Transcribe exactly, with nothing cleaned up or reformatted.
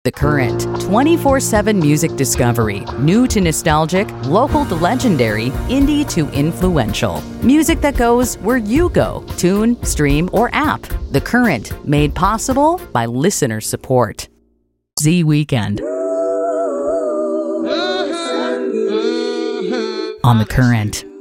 The Current, twenty-four seven music discovery. New to nostalgic, local to legendary, indie to influential. Music that goes where you go. Tune, stream, or app. The Current, made possible by listener support. Z Weekend. On The Current.